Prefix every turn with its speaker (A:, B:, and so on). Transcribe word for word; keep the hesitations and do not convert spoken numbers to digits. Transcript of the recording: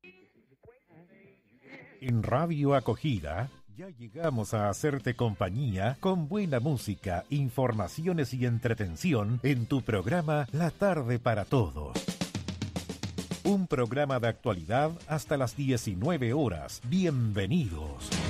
A: En Radio Acogida ya llegamos a hacerte compañía con buena música, informaciones y entretención en tu programa La Tarde para Todos. Un programa de actualidad hasta las diecinueve horas. Bienvenidos.